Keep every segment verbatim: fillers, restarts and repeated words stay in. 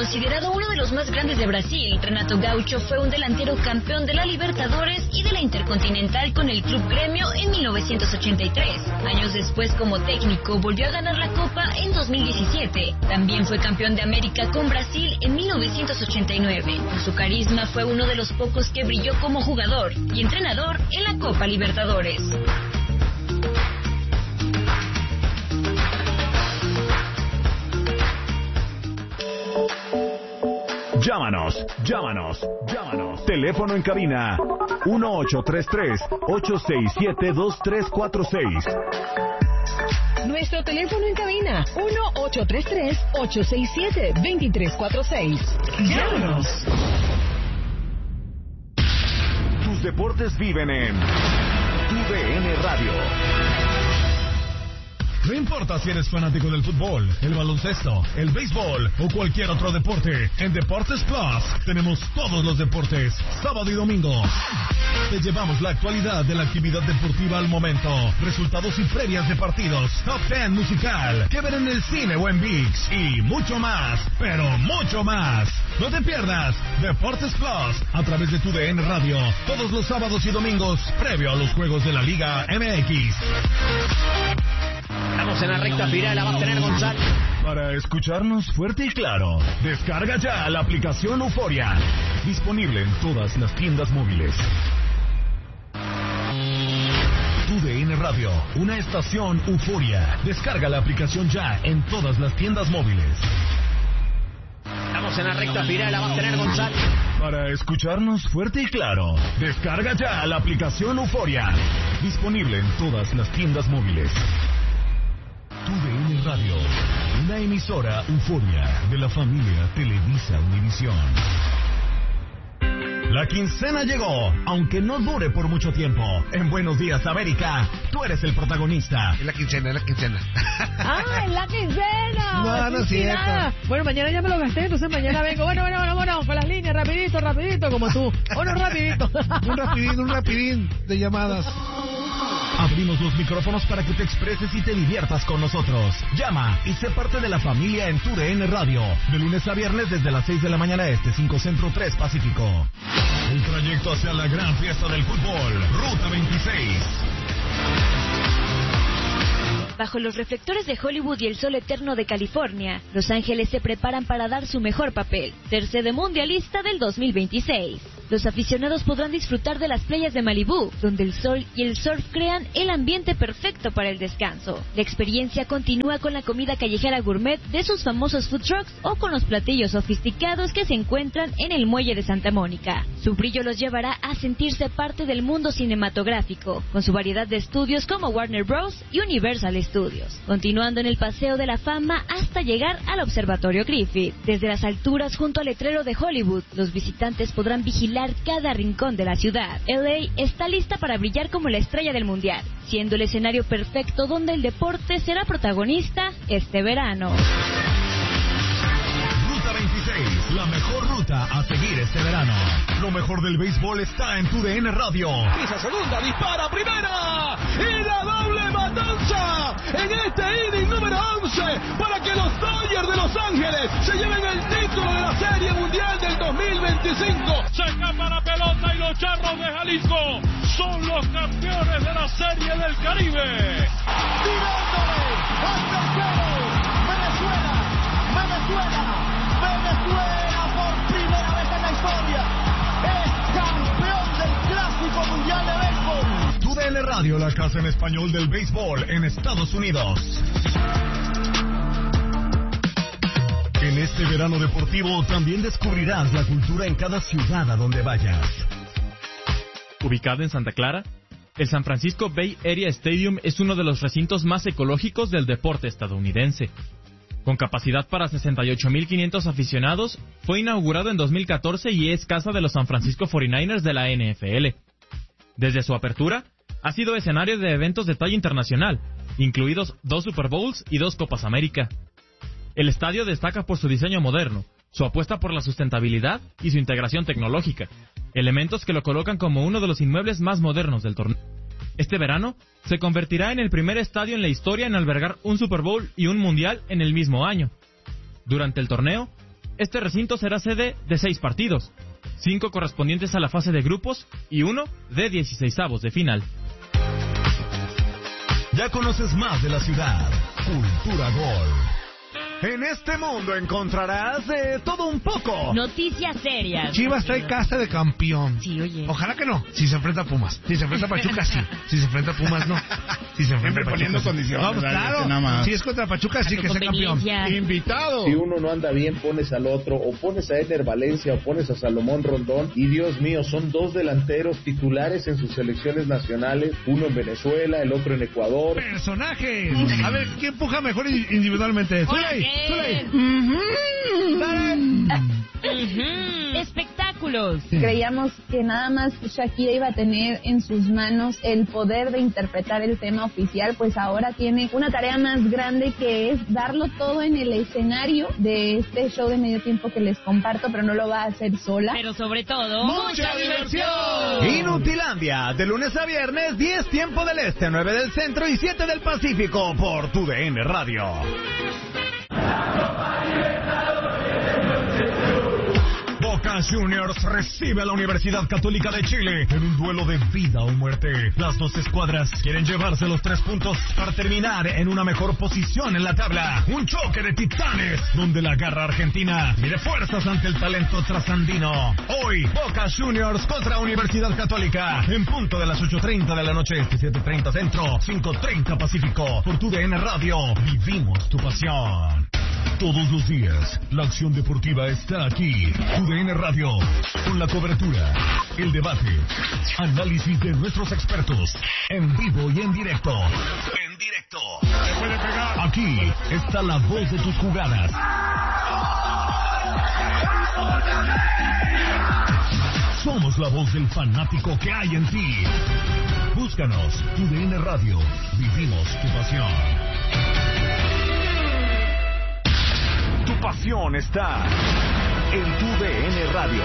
Considerado uno de los más grandes de Brasil, Renato Gaúcho fue un delantero campeón de la Libertadores y de la Intercontinental con el Club Gremio en mil novecientos ochenta y tres. Años después, como técnico, volvió a ganar la Copa en dos mil diecisiete. También fue campeón de América con Brasil en mil novecientos ochenta y nueve. Por su carisma fue uno de los pocos que brilló como jugador y entrenador en la Copa Libertadores. Llámanos, llámanos, llámanos. Teléfono en cabina uno ocho tres tres, ocho seis siete, dos tres cuatro seis. Nuestro teléfono en cabina uno ocho tres tres, ocho seis siete, dos tres cuatro seis. Llámanos. Tus deportes viven en U D N Radio. No importa si eres fanático del fútbol, el baloncesto, el béisbol o cualquier otro deporte, en Deportes Plus tenemos todos los deportes, sábado y domingo. Te llevamos la actualidad de la actividad deportiva al momento, resultados y previas de partidos, top diez musical, que ver en el cine o en ViX y mucho más, pero mucho más. No te pierdas Deportes Plus a través de tu D N Radio, todos los sábados y domingos, previo a los juegos de la Liga M X. Estamos en la recta final, la va a tener Gonzalo. Para escucharnos fuerte y claro, descarga ya la aplicación Euforia. Disponible en todas las tiendas móviles. Tu D N Radio, una estación Euforia. Descarga la aplicación ya en todas las tiendas móviles. Estamos en la recta final, la va a tener Gonzalo. Para escucharnos fuerte y claro, descarga ya la aplicación Euforia. Disponible en todas las tiendas móviles. Tu D N Radio, una emisora Euforia de la familia Televisa Univisión. La quincena llegó, aunque no dure por mucho tiempo. En Buenos Días América, tú eres el protagonista. Es la quincena, es la quincena. ¡Ah, es la quincena! No, no es cierto. Bueno, mañana ya me lo gasté, entonces mañana vengo. Bueno, bueno, bueno, bueno, con las líneas, rapidito, rapidito, como tú. Bueno, rapidito. Un rapidín, un rapidín de llamadas. Abrimos los micrófonos para que te expreses y te diviertas con nosotros. Llama y sé parte de la familia en Tu D N Radio. De lunes a viernes desde las seis de la mañana este, cinco Centro, tres Pacífico. El trayecto hacia la gran fiesta del fútbol. Ruta veintiséis. Bajo los reflectores de Hollywood y el sol eterno de California, Los Ángeles se preparan para dar su mejor papel, ser sede mundialista del dos mil veintiséis. Los aficionados podrán disfrutar de las playas de Malibú, donde el sol y el surf crean el ambiente perfecto para el descanso. La experiencia continúa con la comida callejera gourmet de sus famosos food trucks o con los platillos sofisticados que se encuentran en el muelle de Santa Mónica. Su brillo los llevará a sentirse parte del mundo cinematográfico, con su variedad de estudios como Warner Bros. Y Universal Studios, continuando en el Paseo de la Fama hasta llegar al Observatorio Griffith. Desde las alturas junto al letrero de Hollywood, los visitantes podrán vigilar cada rincón de la ciudad. L A está lista para brillar como la estrella del mundial, siendo el escenario perfecto donde el deporte será protagonista este verano. Ruta veintiséis, la mejor ruta a seguir este verano. Lo mejor del béisbol está en Tu D N Radio. Pisa segunda, dispara primera y la doble matanza en este inning número once para que los Dodgers de Los Ángeles se lleven el título de la Serie Mundial del dos mil veinticinco. Se escapa la pelota y los Charros de Jalisco son los campeones de la Serie del Caribe. Tirándole al tercero, Venezuela, Venezuela, Venezuela por primera vez en la historia es campeón del Clásico Mundial de Béisbol. Tu D N Radio, la casa en español del béisbol en Estados Unidos. En este verano deportivo también descubrirás la cultura en cada ciudad a donde vayas. Ubicado en Santa Clara, el San Francisco Bay Area Stadium es uno de los recintos más ecológicos del deporte estadounidense. Con capacidad para sesenta y ocho mil quinientos aficionados, fue inaugurado en dos mil catorce y es casa de los San Francisco cuarenta y nueve ers de la N F L. Desde su apertura, ha sido escenario de eventos de talla internacional, incluidos dos Super Bowls y dos Copas América. El estadio destaca por su diseño moderno, su apuesta por la sustentabilidad y su integración tecnológica, elementos que lo colocan como uno de los inmuebles más modernos del torneo. Este verano se convertirá en el primer estadio en la historia en albergar un Super Bowl y un Mundial en el mismo año. Durante el torneo, Este recinto será sede de seis partidos, cinco correspondientes a la fase de grupos y uno de dieciseisavos de final. Ya conoces más de la ciudad. Cultura Gol. En este mundo encontrarás de todo un poco. Noticias serias. Chivas trae casa de campeón. Sí, oye. Ojalá que no. Si se enfrenta a Pumas. Si se enfrenta a Pachuca, sí. Si se enfrenta a Pumas, no. Si se enfrenta a Pachuca, poniendo sí. condiciones. No, pues, claro. Nada más. Si es contra Pachuca, sí que sea campeón. Invitado. Si uno no anda bien, pones al otro, o pones a Ener Valencia, o pones a Salomón Rondón, y Dios mío, son dos delanteros titulares en sus selecciones nacionales, uno en Venezuela, el otro en Ecuador. Personajes. A ver, ¿quién puja mejor individualmente? Zuley, Zuley. Uh-huh. Uh-huh. Espectáculos. Creíamos que nada más Shakira iba a tener en sus manos el poder de interpretar el tema oficial, pues ahora tiene una tarea más grande, que es darlo todo en el escenario de este show de medio tiempo que les comparto, pero no lo va a hacer sola. Pero sobre todo, ¡mucha diversión! Inutilandia, de lunes a viernes, diez tiempo del este, nueve del centro y siete del Pacífico, por tu D N Radio. Boca Juniors recibe a la Universidad Católica de Chile en un duelo de vida o muerte. Las dos escuadras quieren llevarse los tres puntos para terminar en una mejor posición en la tabla. Un choque de titanes, donde la garra argentina mide fuerzas ante el talento trasandino. Hoy, Boca Juniors contra Universidad Católica, en punto de las ocho treinta de la noche, siete treinta centro, cinco treinta pacífico. Por tu D N Radio, vivimos tu pasión. Todos los días, la acción deportiva está aquí. Tu D N Radio, con la cobertura, el debate, análisis de nuestros expertos, en vivo y en directo. En directo. Se puede pegar. Aquí está la voz de tus jugadas. Somos la voz del fanático que hay en ti. Búscanos, Tu D N Radio, vivimos tu pasión. Tu pasión está en Tu D N Radio.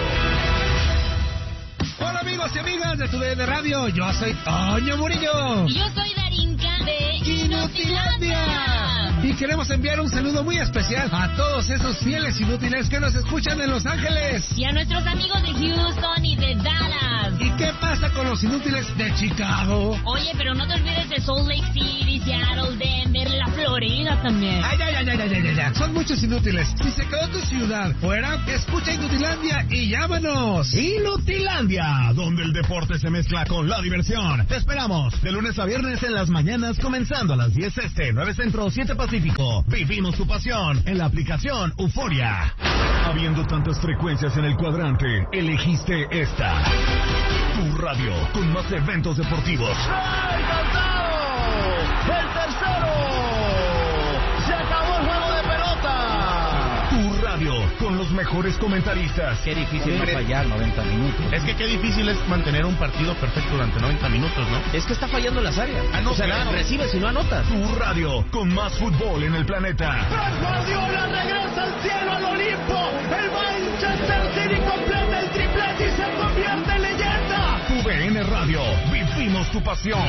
Hola amigos y amigas de Tu D N Radio, yo soy Toño Murillo. Y yo soy Darinka de Inutilandia. Y queremos enviar un saludo muy especial a todos esos fieles inútiles que nos escuchan en Los Ángeles. Y a nuestros amigos de Houston y de Dallas. ¿Y qué pasa con los inútiles de Chicago? Oye, pero no te olvides de Salt Lake City, Seattle, Denver, la Florida también. Ay, ay, ay, ay, ay, ay, ay. Son muchos inútiles. Si se quedó tu ciudad fuera, escucha Inutilandia y llámanos. Inutilandia, donde el deporte se mezcla con la diversión. Te esperamos de lunes a viernes en las mañanas, comenzando a las diez este, nueve centro, siete pacífico. Vivimos tu pasión en la aplicación Euforia. Habiendo tantas frecuencias en el cuadrante, elegiste esta. Tu radio con más eventos deportivos. ¡Ay, cantado! ¡El tercero! ¡Se acabó el juego de pelota! Tu radio con los mejores comentaristas. Qué difícil es fallar noventa minutos. Es que qué difícil es mantener un partido perfecto durante noventa minutos, ¿no? Es que está fallando las áreas. Ah, no, o sea, claro. recibes y no anotas. Tu radio con más fútbol en el planeta. Pep Guardiola regresa al cielo, al Olimpo. El Manchester City completa el triplete y se convierte en leyenda. Tu D N Radio, vivimos tu pasión.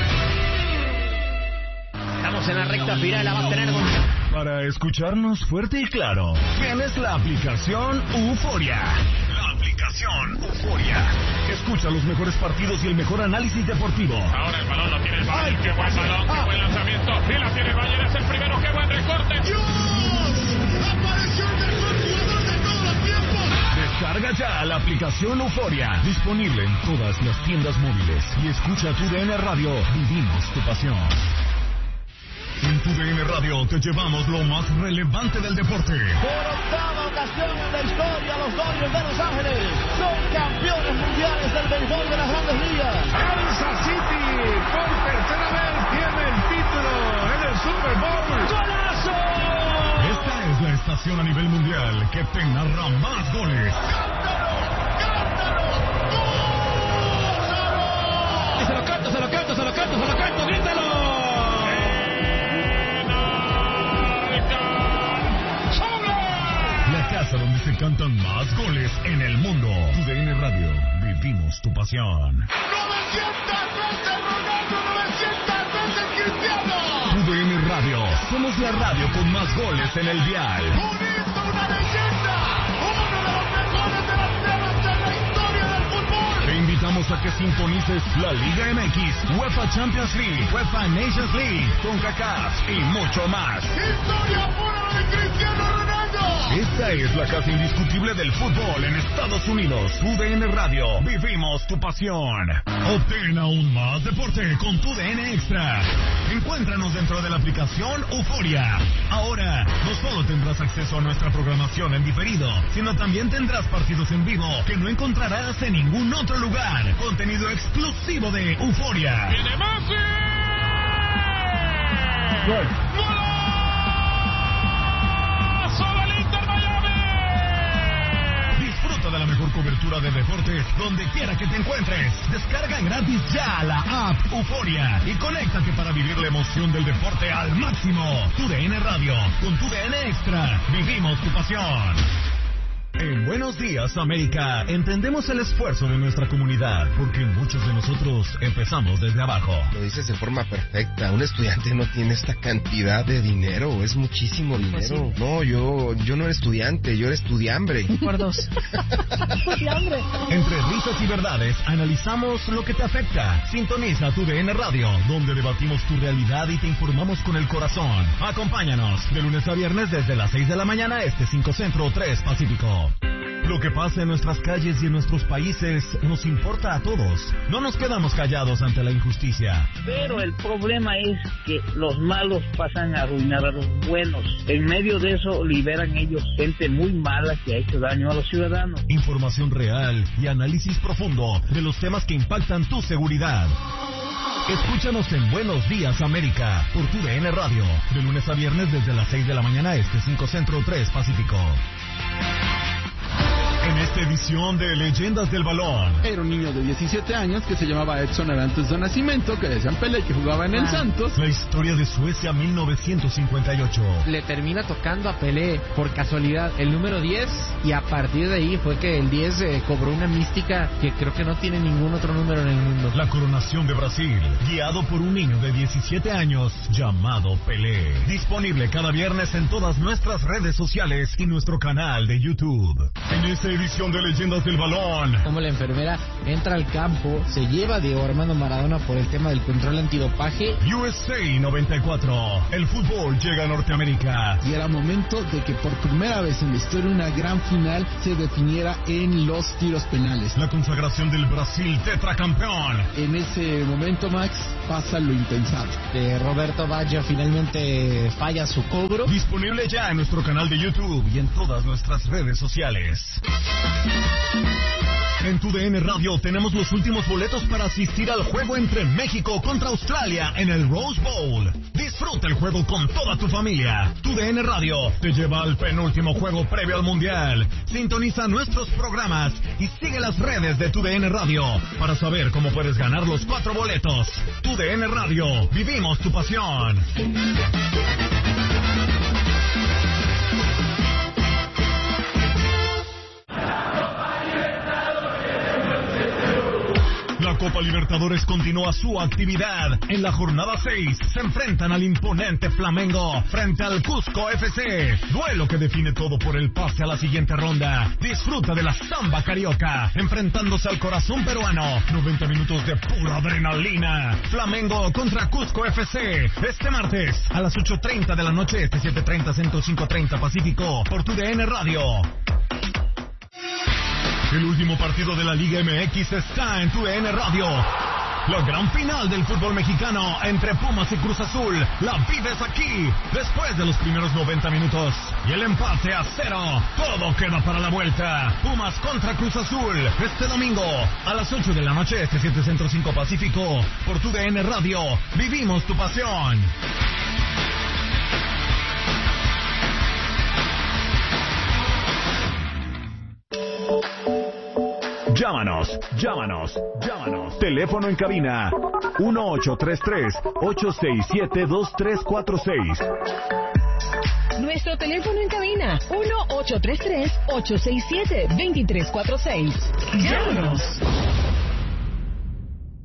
Estamos en la recta final, la vas a tener con... Para escucharnos fuerte y claro, tienes la aplicación Euforia. La aplicación Euforia. Escucha los mejores partidos y el mejor análisis deportivo. Ahora el balón lo tiene el Bayern. Qué buen balón, qué buen lanzamiento. Y la tiene el Bayern, es el primero. Qué buen recorte. ¡Dios! ¡Apareció el mejor jugador de todos los tiempos! Descarga ya la aplicación Euforia. Disponible en todas las tiendas móviles. Y escucha Tu D N Radio. Vivimos tu pasión. En Tu D N Radio te llevamos lo más relevante del deporte. Por octava ocasión en la historia, los Dodgers de Los Ángeles son campeones mundiales del béisbol de las Grandes Ligas. Kansas City por tercera vez tiene el título en el Super Bowl. ¡Golazo! Esta es la estación a nivel mundial que te narra más goles. ¡Cántalo! ¡Cántalo! ¡Gózalo! Y se lo canto, se lo canto, se lo canto, se lo canto, grítalo. La casa donde se cantan más goles en el mundo. Tu D N Radio, vivimos tu pasión. ¡novecientas veces Ronaldo! ¡novecientas veces Cristiano! Tu D N Radio, somos la radio con más goles en el dial. ¡Un hito, una leyenda! que sintonices la Liga M X, UEFA Champions League, UEFA Nations League, CONCACAF y mucho más. ¡Historia pura de Cristiano Ronaldo! Esta es la casa indiscutible del fútbol en Estados Unidos. U D N Radio, vivimos tu pasión. Obtén aún más deporte con tu D N Extra. Encuéntranos dentro de la aplicación Euforia. Ahora, no solo tendrás acceso a nuestra programación en diferido, sino también tendrás partidos en vivo que no encontrarás en ningún otro lugar. Contenido exclusivo de Euforia. ¡Viene Messi! ¡Gol! Disfruta de la mejor cobertura de deportes donde quiera que te encuentres. Descarga gratis ya la app Euforia y conéctate para vivir la emoción del deporte al máximo. Tu D N Radio, con tu D N Extra, vivimos tu pasión. En Buenos Días, América, entendemos el esfuerzo de nuestra comunidad, porque muchos de nosotros empezamos desde abajo. Lo dices de forma perfecta. Un estudiante no tiene esta cantidad de dinero, es muchísimo dinero. Pues sí. No, yo yo no era estudiante, yo era estudiambre. Por dos. Estudiambre. Entre risas y verdades, analizamos lo que te afecta. Sintoniza tu D N Radio, donde debatimos tu realidad y te informamos con el corazón. Acompáñanos de lunes a viernes desde las seis de la mañana, este cinco Centro, tres Pacífico. Lo que pasa en nuestras calles y en nuestros países nos importa a todos. No nos quedamos callados ante la injusticia. Pero el problema es que los malos pasan a arruinar a los buenos. En medio de eso liberan ellos gente muy mala que ha hecho daño a los ciudadanos. Información real y análisis profundo de los temas que impactan tu seguridad. Escúchanos en Buenos Días América por tu D N Radio, de lunes a viernes desde las seis de la mañana, este cinco Centro, tres Pacífico. En esta edición de Leyendas del Balón. Era un niño de diecisiete años que se llamaba Edson Arantes de Nacimiento, que decían Pelé, que jugaba en el ah. Santos. La historia de Suecia mil novecientos cincuenta y ocho. Le termina tocando a Pelé, por casualidad, el número diez, y a partir de ahí fue que el diez eh, cobró una mística que creo que no tiene ningún otro número en el mundo. La coronación de Brasil, guiado por un niño de diecisiete años llamado Pelé. Disponible cada viernes en todas nuestras redes sociales y nuestro canal de YouTube. En esta edición de Leyendas del Balón, como la enfermera entra al campo, se lleva Diego Armando Maradona por el tema del control antidopaje. U S A noventa y cuatro, el fútbol llega a Norteamérica. Y era momento de que por primera vez en la historia una gran final se definiera en los tiros penales. La consagración del Brasil tetracampeón. En ese momento, Max, pasa lo impensable. De Roberto Baggio finalmente falla su cobro. Disponible ya en nuestro canal de YouTube y en todas nuestras redes sociales. En tu D N Radio tenemos los últimos boletos para asistir al juego entre México contra Australia en el Rose Bowl. Disfruta el juego con toda tu familia. Tu D N Radio te lleva al penúltimo juego previo al Mundial. Sintoniza nuestros programas y sigue las redes de Tu D N Radio para saber cómo puedes ganar los cuatro boletos. Tu D N Radio, vivimos tu pasión. La Copa Libertadores continúa su actividad. En la jornada seis se enfrentan al imponente Flamengo frente al Cusco F C. Duelo que define todo por el pase a la siguiente ronda. Disfruta de la samba carioca enfrentándose al corazón peruano. noventa minutos de pura adrenalina. Flamengo contra Cusco F C. Este martes a las ocho treinta de la noche, este siete treinta, Centro, cinco treinta Pacífico, por Tu D N Radio. El último partido de la Liga M X está en Tu D N Radio. La gran final del fútbol mexicano entre Pumas y Cruz Azul la vives aquí. Después de los primeros noventa minutos y el empate a cero, todo queda para la vuelta. Pumas contra Cruz Azul este domingo a las ocho de la noche, este siete Centro, cinco Pacífico, por Tu D N Radio. Vivimos tu pasión. Llámanos, llámanos, llámanos. Teléfono en cabina uno ocho tres tres, ocho seis siete, dos tres cuatro seis. Nuestro teléfono en cabina uno ocho tres tres, ocho seis siete, dos tres cuatro seis. Llámanos.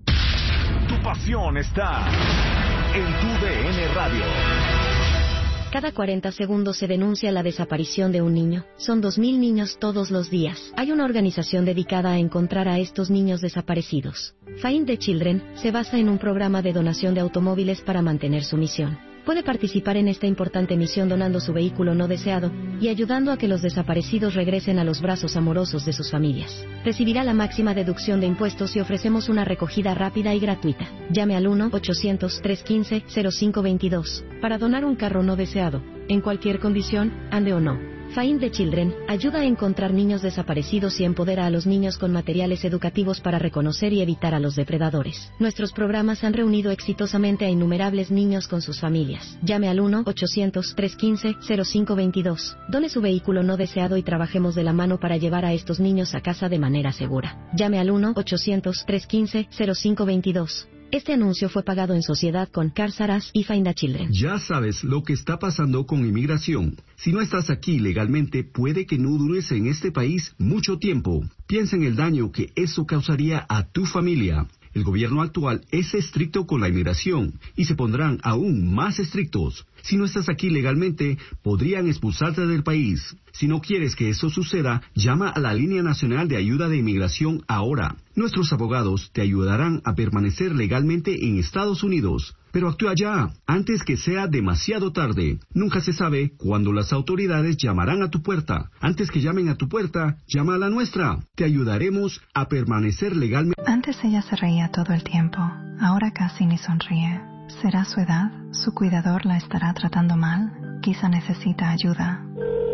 Tu pasión está en Tu D N Radio. Cada cuarenta segundos se denuncia la desaparición de un niño. Son dos mil niños todos los días. Hay una organización dedicada a encontrar a estos niños desaparecidos. Find the Children se basa en un programa de donación de automóviles para mantener su misión. Puede participar en esta importante misión donando su vehículo no deseado y ayudando a que los desaparecidos regresen a los brazos amorosos de sus familias. Recibirá la máxima deducción de impuestos y ofrecemos una recogida rápida y gratuita. Llame al uno ochocientos, trescientos quince, cero cinco veintidós para donar un carro no deseado, en cualquier condición, ande o no. Find the Children ayuda a encontrar niños desaparecidos y empodera a los niños con materiales educativos para reconocer y evitar a los depredadores. Nuestros programas han reunido exitosamente a innumerables niños con sus familias. Llame al uno ochocientos, trescientos quince, cero cinco veintidós. Done su vehículo no deseado y trabajemos de la mano para llevar a estos niños a casa de manera segura. Llame al uno ochocientos, trescientos quince, cero cinco veintidós. Este anuncio fue pagado en sociedad con Cars R Us y Find the Children. Ya sabes lo que está pasando con inmigración. Si no estás aquí legalmente, puede que no dures en este país mucho tiempo. Piensa en el daño que eso causaría a tu familia. El gobierno actual es estricto con la inmigración y se pondrán aún más estrictos. Si no estás aquí legalmente, podrían expulsarte del país. Si no quieres que eso suceda, llama a la Línea Nacional de Ayuda de Inmigración ahora. Nuestros abogados te ayudarán a permanecer legalmente en Estados Unidos. Pero actúa ya, antes que sea demasiado tarde. Nunca se sabe cuándo las autoridades llamarán a tu puerta. Antes que llamen a tu puerta, llama a la nuestra. Te ayudaremos a permanecer legalmente. Antes ella se reía todo el tiempo. Ahora casi ni sonríe. ¿Será su edad? ¿Su cuidador la estará tratando mal? Quizá necesita ayuda.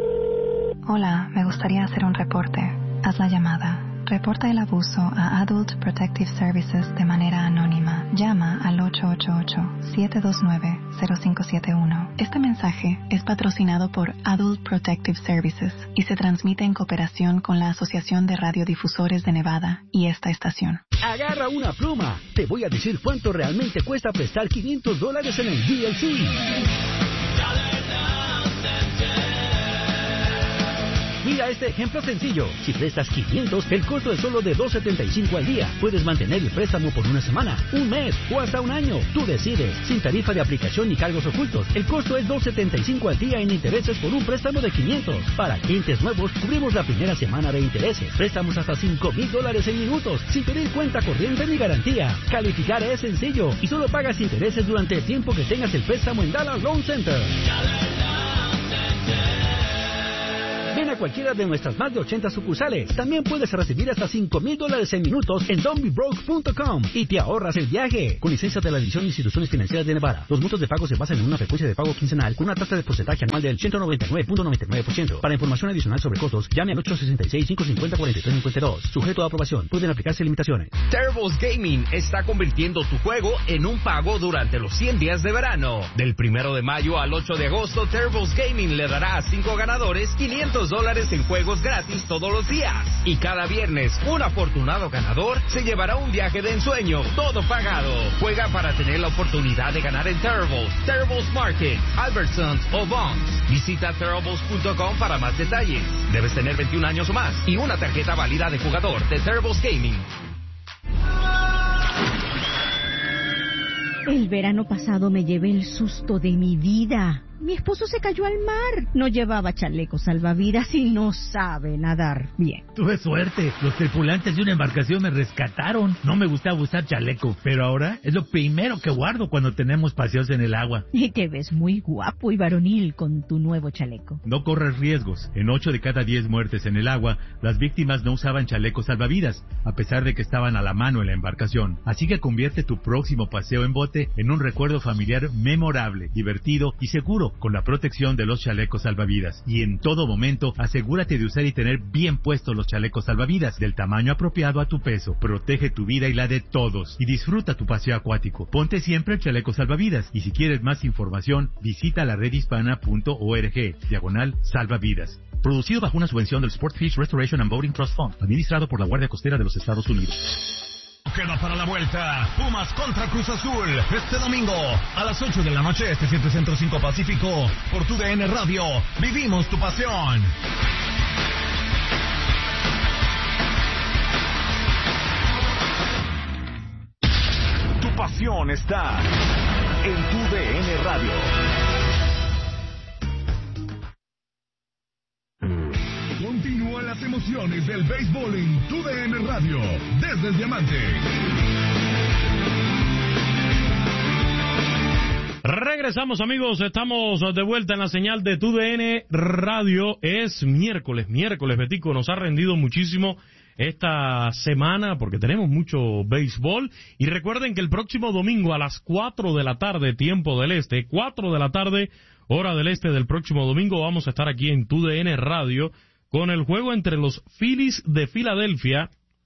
Hola, me gustaría hacer un reporte. Haz la llamada. Reporta el abuso a Adult Protective Services de manera anónima. Llama al ocho ocho ocho, siete dos nueve, cero cinco siete uno. Este mensaje es patrocinado por Adult Protective Services y se transmite en cooperación con la Asociación de Radiodifusores de Nevada y esta estación. Agarra una pluma. Te voy a decir cuánto realmente cuesta prestar quinientos dólares en el D L C. Mira este ejemplo sencillo. Si prestas quinientos, el costo es solo de dos setenta y cinco al día. Puedes mantener el préstamo por una semana, un mes o hasta un año. Tú decides. Sin tarifa de aplicación ni cargos ocultos. El costo es dos setenta y cinco al día en intereses por un préstamo de quinientos. Para clientes nuevos, cubrimos la primera semana de intereses. Préstamos hasta cinco mil dólares en minutos, sin pedir cuenta corriente ni garantía. Calificar es sencillo y solo pagas intereses durante el tiempo que tengas el préstamo en Dallas Loan Center. Ven a cualquiera de nuestras más de ochenta sucursales. También puedes recibir hasta cinco mil dólares en minutos en don't be broke punto com y te ahorras el viaje. Con licencia de la División de Instituciones Financieras de Nevada. Los montos de pago se basan en una frecuencia de pago quincenal con una tasa de porcentaje anual del ciento noventa y nueve punto noventa y nueve por ciento. Para información adicional sobre costos, llame al ocho seis seis, cinco cinco cero, cuatro tres cinco dos. Sujeto a aprobación. Pueden aplicarse limitaciones. Turbo's Gaming está convirtiendo tu juego en un pago durante los cien días de verano. Del primero de mayo al ocho de agosto, Turbo's Gaming le dará a cinco ganadores quinientos dólares en juegos gratis todos los días. Y cada viernes, un afortunado ganador se llevará un viaje de ensueño, todo pagado. Juega para tener la oportunidad de ganar en Terribles, Terribles Market, Albertsons o Bonds. Visita Terribles punto com para más detalles. Debes tener veintiún años o más y una tarjeta válida de jugador de Terribles Gaming. El verano pasado me llevé el susto de mi vida. Mi esposo se cayó al mar. No llevaba chaleco salvavidas y no sabe nadar bien. Tuve suerte. Los tripulantes de una embarcación me rescataron. No me gustaba usar chaleco, pero ahora es lo primero que guardo cuando tenemos paseos en el agua. Y te ves muy guapo y varonil con tu nuevo chaleco. No corres riesgos. En ocho de cada diez muertes en el agua, las víctimas no usaban chalecos salvavidas, a pesar de que estaban a la mano en la embarcación. Así que convierte tu próximo paseo en bote en un recuerdo familiar memorable, divertido y seguro, con la protección de los chalecos salvavidas. Y en todo momento, asegúrate de usar y tener bien puestos los chalecos salvavidas, del tamaño apropiado a tu peso. Protege tu vida y la de todos. Y disfruta tu paseo acuático. Ponte siempre el chaleco salvavidas. Y si quieres más información, visita la red hispana punto org, diagonal salvavidas. Producido bajo una subvención del Sport Fish Restoration and Boating Trust Fund, administrado por la Guardia Costera de los Estados Unidos. Queda para la vuelta Pumas contra Cruz Azul este domingo a las ocho de la noche, este siete Centro cinco Pacífico, por tu D N Radio. Vivimos tu pasión. Tu pasión está en tu D N Radio. Continúan las emociones del béisbol en Tu D N Radio, desde el Diamante. Regresamos, amigos, estamos de vuelta en la señal de Tu D N Radio. Es miércoles, miércoles, Betico, nos ha rendido muchísimo esta semana porque tenemos mucho béisbol. Y recuerden que el próximo domingo a las cuatro de la tarde, tiempo del este, cuatro de la tarde, hora del este del próximo domingo, vamos a estar aquí en Tu D N Radio con el juego entre los Phillies de Filadelfia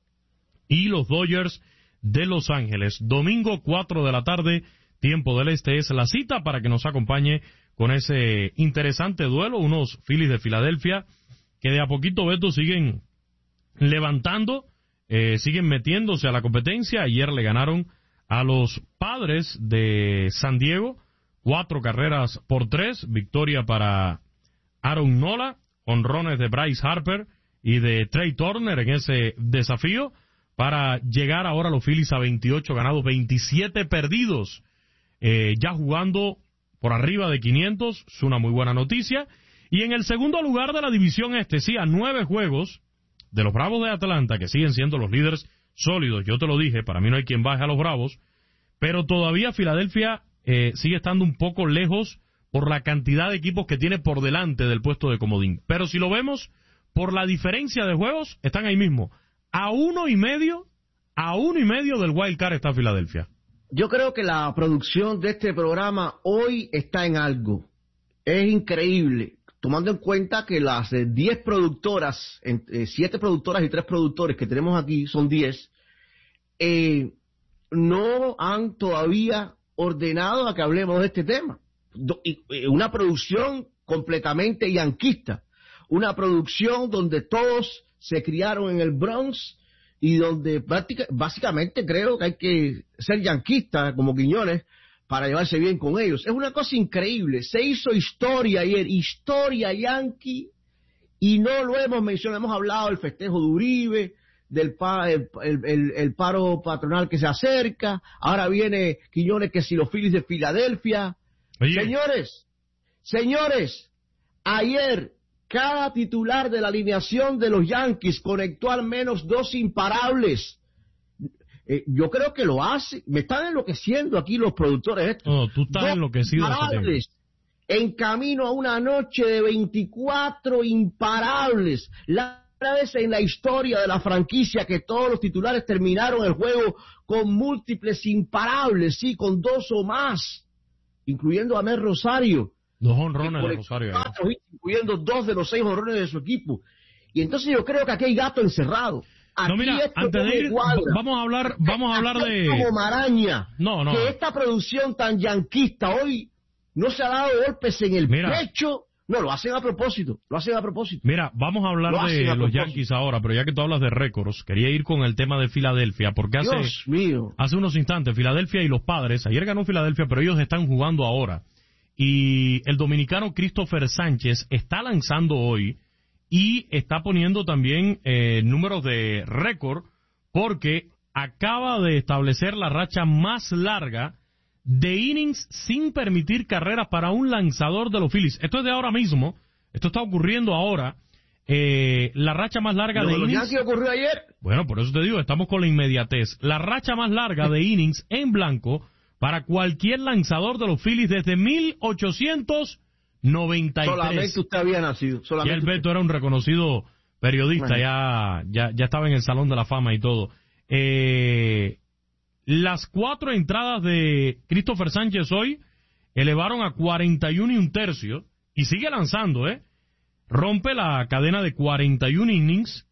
y los Dodgers de Los Ángeles. Domingo, cuatro de la tarde, tiempo del este, es la cita para que nos acompañe con ese interesante duelo. Unos Phillies de Filadelfia que de a poquito, Beto, siguen levantando, eh, siguen metiéndose a la competencia. Ayer le ganaron a los Padres de San Diego, cuatro carreras por tres, victoria para Aaron Nola, honrones de Bryce Harper y de Trey Turner en ese desafío, para llegar ahora los Phillies a veintiocho ganados, veintisiete perdidos, eh, ya jugando por arriba de quinientos, es una muy buena noticia. Y en el segundo lugar de la división este, sí, a nueve juegos de los Bravos de Atlanta, que siguen siendo los líderes sólidos. Yo te lo dije, para mí no hay quien baje a los Bravos, pero todavía Filadelfia eh, sigue estando un poco lejos por la cantidad de equipos que tiene por delante del puesto de comodín. Pero si lo vemos por la diferencia de juegos, están ahí mismo. A uno y medio, a uno y medio del wild card está Filadelfia. Yo creo que la producción de este programa hoy está en algo. Es increíble, tomando en cuenta que las eh, diez productoras, eh, siete productoras y tres productores que tenemos aquí, son diez, eh, no han todavía ordenado a que hablemos de este tema. Do, y, eh, una producción completamente yanquista, una producción donde todos se criaron en el Bronx y donde práctica, básicamente creo que hay que ser yanquista como Quiñones para llevarse bien con ellos. Es una cosa increíble. Se hizo historia ayer, historia yanqui, y no lo hemos mencionado. Hemos hablado del festejo de Uribe, del pa, el, el, el paro patronal que se acerca. Ahora viene Quiñones que si los Phillies de Filadelfia. Oye. Señores, señores, ayer cada titular de la alineación de los Yankees conectó al menos dos imparables. Eh, yo creo que lo hace. Me están enloqueciendo aquí los productores. Estos. No, tú estás dos enloquecido. Imparables en camino a una noche de veinticuatro imparables. La primera vez en la historia de la franquicia que todos los titulares terminaron el juego con múltiples imparables, sí, con dos o más, incluyendo a Mel Rosario. Dos honrones de Rosario. Cuatro, incluyendo dos de los seis honrones de su equipo. Y entonces yo creo que aquí hay gato encerrado. Aquí no, mira, antes de ir, vamos a hablar, vamos a hablar de... como maraña. No, no. Que esta producción tan yanquista hoy no se ha dado golpes en el mira, pecho. No, lo hacen a propósito, lo hacen a propósito. Mira, vamos a hablar lo de los Yankees ahora, pero ya que tú hablas de récords, quería ir con el tema de Filadelfia, porque hace, Dios mío. hace unos instantes Filadelfia y los Padres, ayer ganó Filadelfia, pero ellos están jugando ahora. Y el dominicano Christopher Sánchez está lanzando hoy y está poniendo también eh, números de récord porque acaba de establecer la racha más larga de innings sin permitir carreras para un lanzador de los Phillies. Esto es de ahora mismo, esto está ocurriendo ahora. Eh, la racha más larga ¿Lo de de los innings... Yankees ocurrió ayer? Bueno, por eso te digo, estamos con la inmediatez. La racha más larga de innings en blanco para cualquier lanzador de los Phillies desde mil ochocientos noventa y tres. Solamente usted había nacido. Y el Beto era un reconocido periodista, ya, ya, ya estaba en el Salón de la Fama y todo. Eh, las cuatro entradas de Christopher Sánchez hoy elevaron a cuarenta y uno y un tercio, y sigue lanzando, ¿eh? Rompe la cadena de cuarenta y uno innings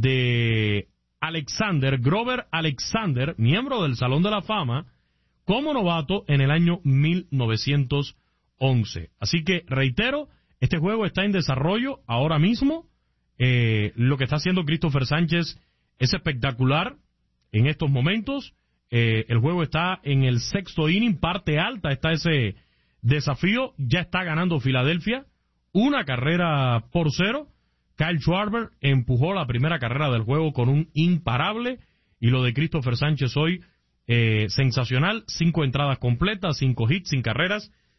de Alexander, Grover Alexander, miembro del Salón de la Fama, como novato en el año mil novecientos once. Así que, reitero, este juego está en desarrollo ahora mismo. Eh, lo que está haciendo Christopher Sánchez es espectacular en estos momentos. Eh, el juego está en el sexto inning, parte alta está ese desafío. Ya está ganando Filadelfia, una carrera por cero. Kyle Schwarber empujó la primera carrera del juego con un imparable. Y lo de Christopher Sánchez hoy, Eh, sensacional, cinco entradas completas, cinco hits, sin carreras,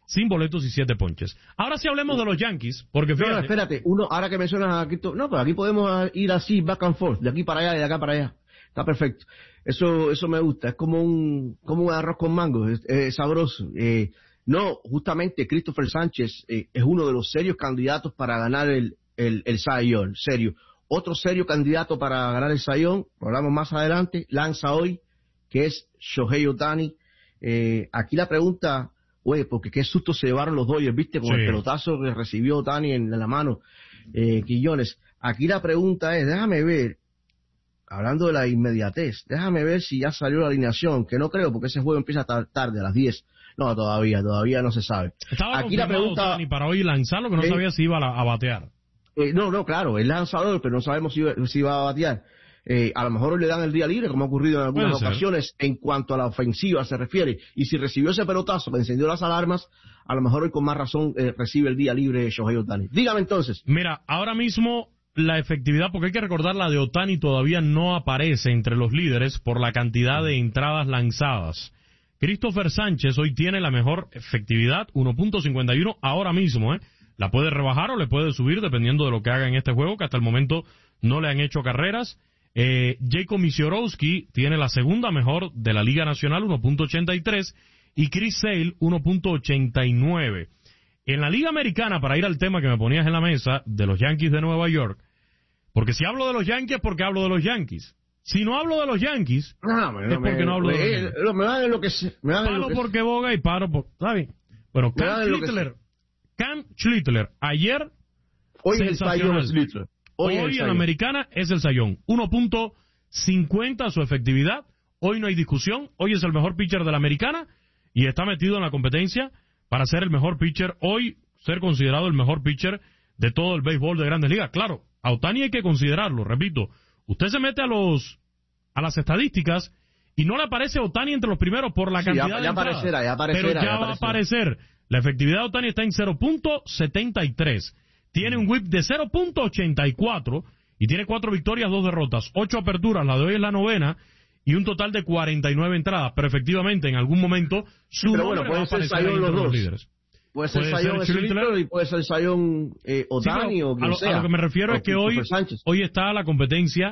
sin boletos y siete ponches. Ahora sí hablemos de los Yankees, porque fíjate... No, no, espérate, uno, ahora que mencionas aquí, no, pero aquí podemos ir así, back and forth, de aquí para allá y de acá para allá. Está perfecto. Eso eso me gusta, es como un como un arroz con mango, es, es sabroso. Eh, no, justamente Christopher Sánchez eh, es uno de los serios candidatos para ganar el, el, el Cy Young, serio. Otro serio candidato para ganar el Cy Young, lo hablamos más adelante, lanza hoy, que es Shohei Ohtani. Eh, aquí la pregunta, oye, porque qué susto se llevaron los Dodgers, viste, con sí. el pelotazo que recibió Ohtani en, en la mano, eh, Quillones. Aquí la pregunta es, déjame ver, hablando de la inmediatez, déjame ver si ya salió la alineación, que no creo, porque ese juego empieza tarde, a las diez. No, todavía, todavía no se sabe. Estaba aquí la pregunta Ohtani para hoy lanzarlo, que no eh, sabía si iba a, a batear. Eh, no, no, claro, es lanzador, pero no sabemos si, si va a batear. Eh, a lo mejor hoy le dan el día libre, como ha ocurrido en algunas ocasiones, en cuanto a la ofensiva se refiere. Y si recibió ese pelotazo que encendió las alarmas, a lo mejor hoy con más razón eh, recibe el día libre Shohei Ohtani. Dígame entonces. Mira, ahora mismo la efectividad, porque hay que recordar, la de Ohtani todavía no aparece entre los líderes por la cantidad de entradas lanzadas. Christopher Sánchez hoy tiene la mejor efectividad, uno punto cincuenta y uno ahora mismo, ¿eh? La puede rebajar o le puede subir dependiendo de lo que haga en este juego, que hasta el momento no le han hecho carreras. Eh, Jacob Misiorowski tiene la segunda mejor de la Liga Nacional, uno punto ochenta y tres, y Chris Sale, uno punto ochenta y nueve. En la Liga Americana, para ir al tema que me ponías en la mesa, de los Yankees de Nueva York, porque si hablo de los Yankees es porque hablo de los Yankees. Si no hablo de los Yankees, no, no, es porque me, no hablo me, de los Yankees. Me dan en lo que se, me dan Paro en lo que porque boga y paro por... ¿Está bien? Bueno, Cam Schlittler, Cam Schlittler, ayer, hoy es el Sayón Schlittler. Hoy, Hoy en la Americana es el Sayón. uno punto cincuenta su efectividad. Hoy no hay discusión. Hoy es el mejor pitcher de la Americana y está metido en la competencia para ser el mejor pitcher. Hoy ser considerado el mejor pitcher de todo el béisbol de Grandes Ligas. Claro, a Ohtani hay que considerarlo. Repito, usted se mete a los a las estadísticas y no le aparece Ohtani entre los primeros por la sí, cantidad ya, ya de entradas. Aparecerá, ya aparecerá, pero ya, ya va a aparecer. La efectividad de Ohtani está en cero punto setenta y tres. Tiene un whip de cero punto ochenta y cuatro y tiene cuatro victorias, dos derrotas, ocho aperturas, la de hoy es la novena y un total de cuarenta y nueve entradas. Pero efectivamente, en algún momento, su pero bueno, puede ser Sayón los dos. Líderes. Puede ser Sayón Schlittler y puede ser Sayón eh, Ohtani sí, o quien a lo, sea. A lo que me refiero es que hoy, hoy está la competencia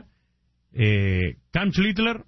eh, Cam Schlittler,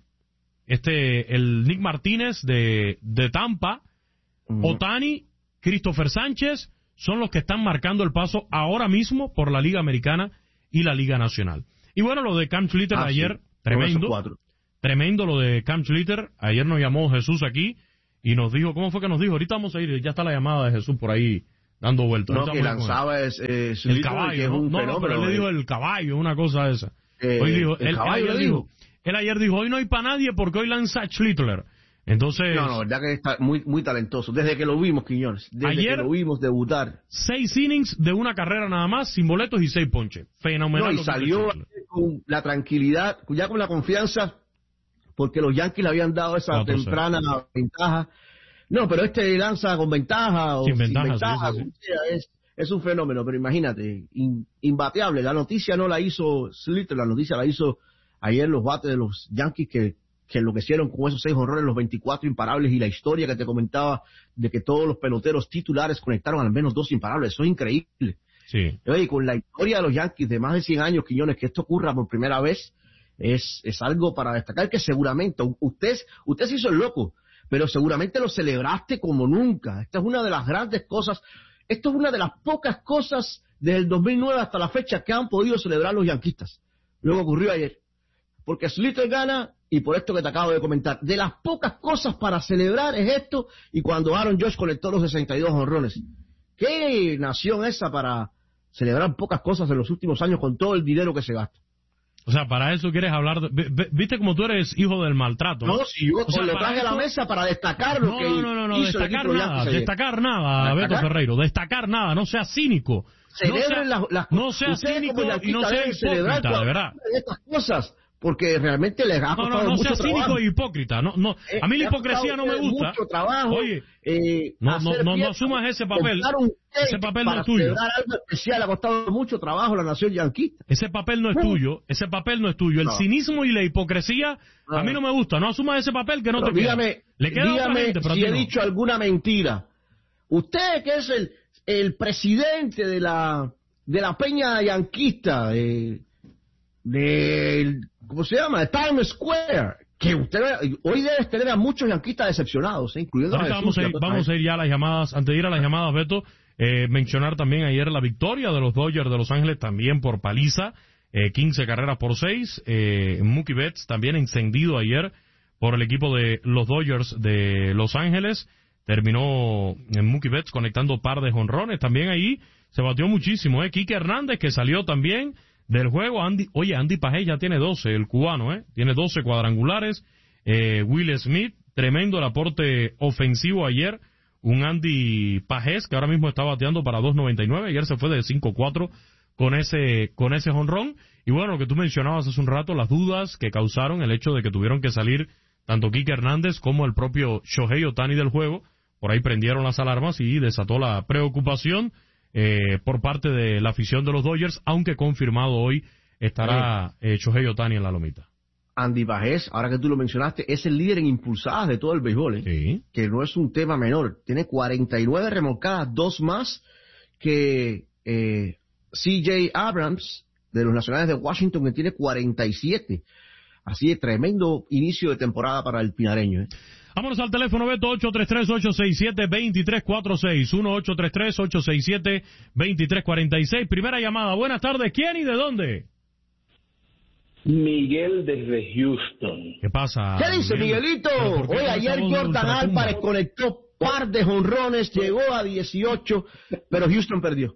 este, el Nick Martínez de, de Tampa, uh-huh. Ohtani, Christopher Sánchez, son los que están marcando el paso ahora mismo por la Liga Americana y la Liga Nacional. Y bueno, lo de Cam Schlittler ah, ayer, sí. tremendo, tremendo lo de Cam Schlittler. Ayer nos llamó Jesús aquí y nos dijo, ¿cómo fue que nos dijo? Ahorita vamos a ir, ya está la llamada de Jesús por ahí dando vueltas. No, que lanzaba es, eh, el caballo, que es un no, no, pero él le dijo el caballo, una cosa esa. Eh, hoy dijo, el él, caballo él, ayer dijo, él ayer dijo, hoy no hay para nadie porque hoy lanza Schlittler. Entonces, no, no, verdad que está muy muy talentoso. Desde que lo vimos, Quiñones. Desde ayer, que lo vimos debutar. Seis innings de una carrera nada más, sin boletos y seis ponches. Fenomenal. No, y salió con la tranquilidad, ya con la confianza, porque los Yankees le habían dado esa Cuatro temprana seis. ventaja. No, pero este lanza con ventaja o sin, sin ventaja. ventaja sí, sí, sí. Es, es un fenómeno, pero imagínate, in, imbateable. La noticia no la hizo Schlittler, la noticia la hizo ayer los bates de los Yankees que... que enloquecieron con esos seis honrones, los veinticuatro imparables y la historia que te comentaba de que todos los peloteros titulares conectaron al menos dos imparables. Eso es increíble. Sí. Y con la historia de los Yankees de más de cien años, Quiñones, que esto ocurra por primera vez, es, es algo para destacar que seguramente, usted, usted se hizo el loco, pero seguramente lo celebraste como nunca. Esta es una de las grandes cosas, esto es una de las pocas cosas desde el dos mil nueve hasta la fecha que han podido celebrar los yanquistas. Luego ocurrió ayer. Porque Schlittler gana, y por esto que te acabo de comentar, de las pocas cosas para celebrar es esto, y cuando Aaron Judge conectó los sesenta y dos honrones. ¿Qué nación esa para celebrar pocas cosas en los últimos años con todo el dinero que se gasta? O sea, para eso quieres hablar... De, viste como tú eres hijo del maltrato. No, no si yo o sea, lo traje eso... a la mesa para destacar lo no, que no, no, no, no, hizo destacar el nada, destacar nada, Beto Ferreiro, destacar nada, no sea cínico. Celebren no sea, las, las no sea cínico y no sea hipócrita, de verdad. Estas cosas... porque realmente les ha costado no, no, no mucho sea trabajo. cínico e hipócrita. No, no, a mí la hipocresía no me gusta. Mucho trabajo, Oye, eh, no, no, no, no asumas ese papel. Ese papel no es tuyo. Algo especial, ha costado mucho trabajo a la nación yanquista. Ese papel no es tuyo. Ese papel no es tuyo. El no. cinismo y la hipocresía no. a mí no me gusta. No asumas ese papel que no pero te dígame, queda. Le queda dígame gente, pero si he no. dicho alguna mentira Usted que es el, el presidente de la de la peña yanquista, de, de, ¿cómo se llama? De Times Square, que usted hoy debe tener a muchos yanquistas decepcionados, ¿eh? Incluyendo a Jesús, vamos a ir, vamos a ir ya a las llamadas, antes de ir a las llamadas, Beto, eh, mencionar también ayer la victoria de los Dodgers de Los Ángeles, también por paliza, eh, quince carreras por seis, eh, Mookie Betts también encendido ayer por el equipo de los Dodgers de Los Ángeles, terminó en Mookie Betts conectando par de jonrones, también ahí se batió muchísimo, eh, Quique Hernández, que salió también del juego. Andy, oye, Andy Pajés ya tiene doce, el cubano, eh, tiene doce cuadrangulares, eh, Will Smith, tremendo el aporte ofensivo ayer, un Andy Pajés que ahora mismo está bateando para dos noventa y nueve, ayer se fue de cinco cuatro con ese, con ese jonrón, y bueno, lo que tú mencionabas hace un rato, las dudas que causaron el hecho de que tuvieron que salir tanto Quique Hernández como el propio Shohei Ohtani del juego, por ahí prendieron las alarmas y desató la preocupación eh, por parte de la afición de los Dodgers, aunque confirmado hoy estará eh, Shohei Ohtani en la lomita. Andy Pajés, ahora que tú lo mencionaste, es el líder en impulsadas de todo el béisbol, ¿eh? Sí. Que no es un tema menor. Tiene cuarenta y nueve remolcadas, dos más que eh, C J Abrams de los Nacionales de Washington, que tiene cuarenta y siete. Así de tremendo inicio de temporada para el pinareño, ¿eh? Vámonos al teléfono, Beto, ocho tres tres, ocho seis siete, dos tres cuatro seis, uno ocho tres tres, ocho seis siete, dos tres cuatro seis. Primera llamada, buenas tardes, ¿quién y de dónde? Miguel desde Houston. ¿Qué pasa? ¿Qué dice Miguelito? Hoy ayer Jordan Álvarez conectó par de jonrones, llegó a dieciocho, pero Houston perdió.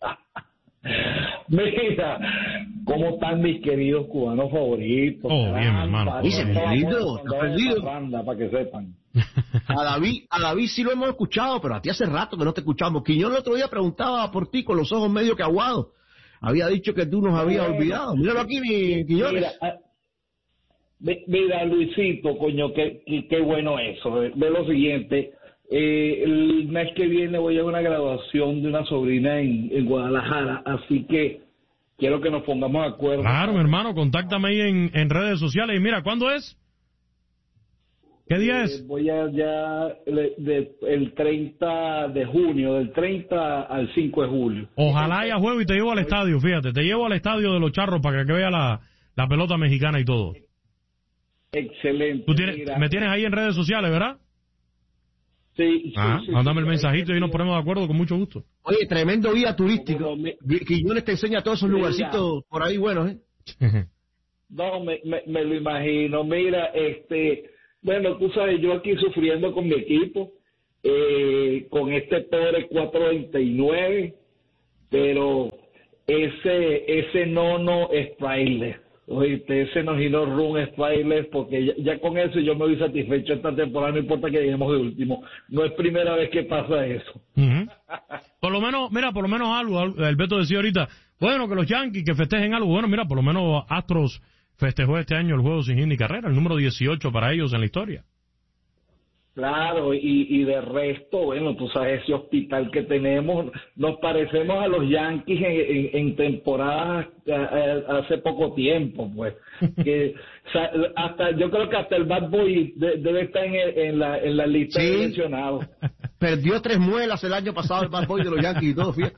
Mira, ¿cómo están mis queridos cubanos favoritos? Oh, bien, hermano. Dice Miguelito, está perdido. Para que sepan. A David, a David sí lo hemos escuchado, pero a ti hace rato que no te escuchamos. Quiñón el otro día preguntaba por ti con los ojos medio que aguados. Había dicho que tú nos habías bueno, olvidado. Míralo aquí, mi Quiñones. Mira, mira, Luisito, coño, qué, qué, qué bueno eso. Ve lo siguiente. Eh, el mes que viene voy a una graduación de una sobrina en, en Guadalajara, así que quiero que nos pongamos de acuerdo. Claro, mi hermano, contáctame ahí en, en redes sociales. Y mira, ¿cuándo es? ¿Qué día eh, es? Voy a ya de, de, el treinta de junio, del treinta al cinco de julio. Ojalá haya juego y te llevo al estadio, fíjate, te llevo al estadio de los Charros para que vea la, la pelota mexicana y todo. Excelente. ¿Tú tienes, me tienes ahí en redes sociales, verdad? Sí, ah, sí, sí, mándame sí, el mensajito y nos ponemos de acuerdo con mucho gusto. Oye, tremendo guía turístico. Quiñones te enseña todos esos lugarcitos por ahí buenos, ¿eh? No, me, me, me lo imagino. Mira, este, bueno, tú sabes, yo aquí sufriendo con mi equipo, eh, con este pobre cuatro veintinueve, pero ese, ese nono es Sprayless. Oíste, ese no giro run es Sprayless, porque ya, ya con eso yo me voy satisfecho esta temporada, no importa que lleguemos de último. No es primera vez que pasa eso. Uh-huh. Por lo menos, mira, por lo menos algo, el Beto decía ahorita, bueno, que los Yankees que festejen algo, bueno, mira, por lo menos Astros festejó este año el juego sin hit ni carrera, el número dieciocho para ellos en la historia. Claro, y, y de resto, bueno, tú sabes, ese hospital que tenemos, nos parecemos a los Yankees en, en, en temporadas hace poco tiempo, pues. que o sea, hasta yo creo que hasta el Bad Boy de, debe estar en, en, la, en la lista sí. de mencionados. Perdió tres muelas el año pasado el Bad Boy de los Yankees y todo, fíjate.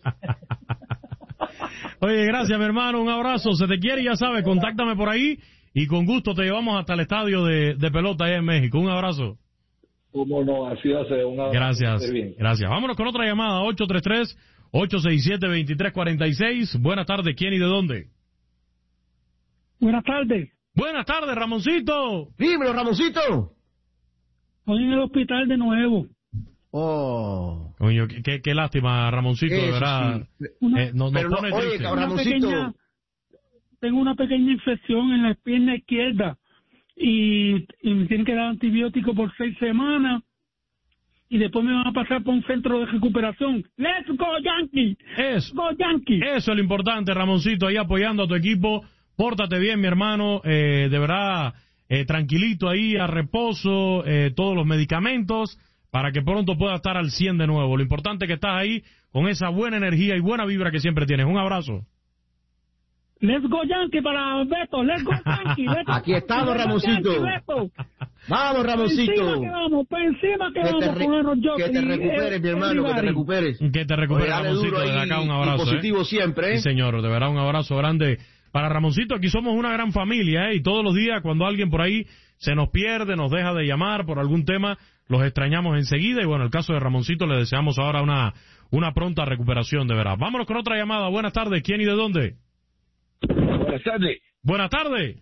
Oye, gracias, mi hermano, un abrazo, se te quiere, ya sabes, contáctame por ahí y con gusto te llevamos hasta el estadio de, de pelota allá en México. Un abrazo. Cómo no, así va a ser. Un abrazo. Gracias, gracias. Vámonos con otra llamada, ocho tres tres, ocho seis siete, dos tres cuatro seis. Buenas tardes, ¿quién y de dónde? Buenas tardes. Buenas tardes, Ramoncito. Dímelo, Ramoncito. Estoy en el hospital de nuevo. Oh. Coño, qué, qué, qué lástima, Ramoncito, de verdad. Sí. Una, eh, no, no pone no, oye, Ramoncito. Pequeña, tengo una pequeña infección en la pierna izquierda. Y, y me tienen que dar antibiótico por seis semanas y después me van a pasar por un centro de recuperación. ¡Let's go Yankees! Eso, go Yankees. Eso es lo importante, Ramoncito, ahí apoyando a tu equipo. Pórtate bien, mi hermano, eh, de verdad, eh, tranquilito ahí, a reposo, eh, todos los medicamentos, para que pronto pueda estar al cien de nuevo. Lo importante es que estás ahí con esa buena energía y buena vibra que siempre tienes. Un abrazo. Let's go Yankee para Beto, let's go Yankee. Let's Aquí estamos, Ramoncito. Vamos, Ramoncito. Encima que vamos, pues encima que, que vamos te, con Aaron Judge. Que te recuperes, mi hermano, que te recuperes. Que te recuperes, Ramoncito. De acá un abrazo. Positivo ¿eh? siempre, ¿eh? Sí, señor, de verdad un abrazo grande para Ramoncito. Aquí somos una gran familia, ¿eh? Y todos los días cuando alguien por ahí se nos pierde, nos deja de llamar por algún tema, los extrañamos enseguida. Y bueno, el caso de Ramoncito le deseamos ahora una, una pronta recuperación, de verdad. Vámonos con otra llamada. Buenas tardes. ¿Quién y de dónde? Buenas tardes. Buenas tardes.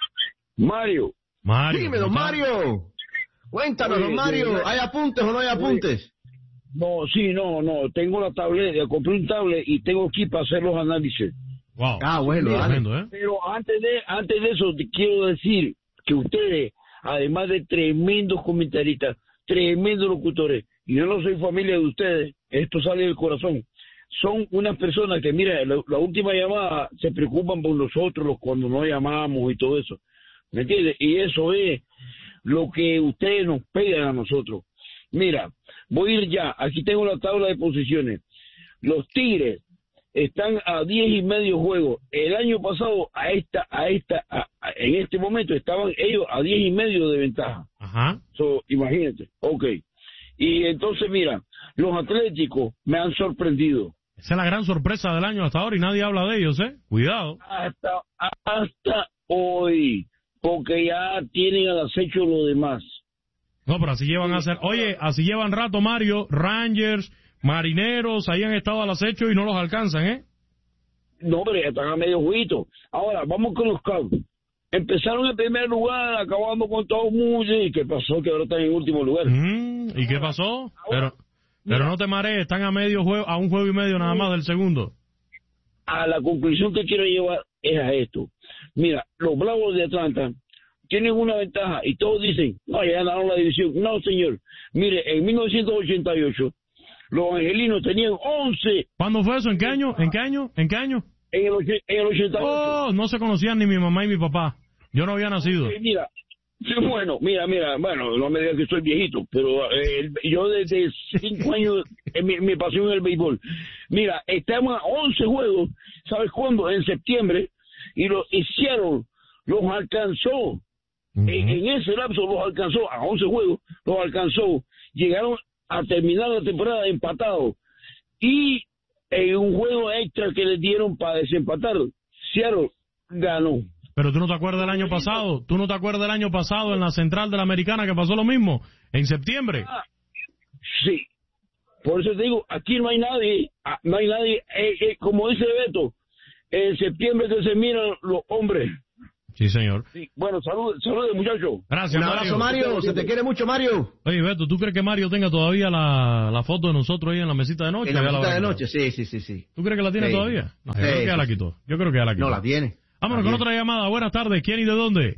Mario. Mario. Dime, don Mario. Cuéntanos, don Mario. ¿Hay apuntes o no hay apuntes? No, sí, no, no. Tengo la tablet, compré un tablet y tengo aquí para hacer los análisis. Wow. Ah, bueno, tremendo, ¿eh? Pero antes de, antes de eso, te quiero decir que ustedes, además de tremendos comentaristas, tremendos locutores, y yo no soy familia de ustedes, esto sale del corazón, son unas personas que, mira, la, la última llamada se preocupan por nosotros los, cuando no llamamos y todo eso, ¿me entiendes? Y eso es lo que ustedes nos pegan a nosotros. Mira, voy a ir ya, aquí tengo la tabla de posiciones. Los Tigres están a diez y medio juegos. El año pasado, a esta, a esta, a, a, en este momento estaban ellos a diez y medio de ventaja. Ajá. So, imagínate. Ok. Y entonces, mira, los Atléticos me han sorprendido. Esa es la gran sorpresa del año hasta ahora y nadie habla de ellos, ¿eh? Cuidado. Hasta, hasta hoy, porque ya tienen al acecho lo demás. No, pero así llevan a hacer. Oye, así llevan rato, Mario. Rangers, Marineros, ahí han estado al acecho y no los alcanzan, ¿eh? No, pero ya están a medio juguito. Ahora, vamos con los Cubs. Empezaron en primer lugar, acabando con todo mundo. ¿Y qué pasó? Que ahora están en último lugar. Mm, ¿Y qué pasó? Pero, pero no te marees, están a medio juego, a un juego y medio nada más del segundo. A la conclusión que quiero llevar es a esto. Mira, los Bravos de Atlanta tienen una ventaja y todos dicen, no, ya ganaron la división. No, señor. Mire, en mil novecientos ochenta y ocho, los angelinos tenían once. ¿Cuándo fue eso? ¿En qué año? ¿En qué año? ¿En qué año? En el, en el ochenta y ocho. Oh, no se conocían ni mi mamá y mi papá. Yo no había nacido. Okay, mira, bueno, mira, mira, bueno, no me digas que soy viejito, pero eh, yo desde cinco años eh, mi, mi pasión es el béisbol. Mira, estamos a once juegos, ¿sabes cuándo? En septiembre, y los hicieron, los alcanzó. Uh-huh. en, en ese lapso los alcanzó, a once juegos, los alcanzó. Llegaron a terminar la temporada empatados. Y en un juego extra que les dieron para desempatar, Seattle ganó. Pero tú no te acuerdas del año pasado, tú no te acuerdas del año pasado en la Central de la Americana que pasó lo mismo, en septiembre. Ah, sí, por eso te digo, aquí no hay nadie, no hay nadie, eh, eh, como dice Beto, en septiembre que se miran los hombres. Sí, señor. Sí, bueno, saludos, saludos, muchachos. Gracias, un abrazo, Mario. Mario. Se te quiere mucho, Mario. Oye, Beto, ¿tú crees que Mario tenga todavía la, la foto de nosotros ahí en la mesita de noche? En la mesita de noche, sí, sí, sí, sí. ¿Tú crees que la tiene sí. todavía? No, sí, yo creo que ya sí. la quitó. Yo creo que ya la quitó. No, la tiene. Vámonos la con tiene. otra llamada. Buenas tardes. ¿Quién y de dónde?